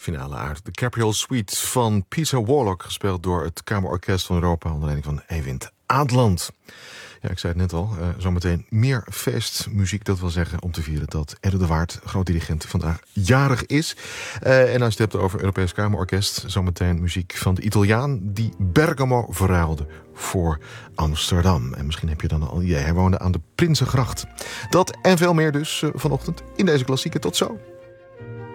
finale uit de Capriole Suite van Peter Warlock, gespeeld door het Kamerorkest van Europa onder leiding van Eivind Aadland. Ja, ik zei het net al, zometeen meer feestmuziek. Dat wil zeggen om te vieren dat Edde de Waard, groot dirigent, vandaag jarig is. En als je het hebt over Europees Kamerorkest, zometeen muziek van de Italiaan die Bergamo verruilde voor Amsterdam. En misschien heb je dan al idee, hij woonde aan de Prinsengracht. Dat en veel meer dus vanochtend in deze klassieke. Tot zo.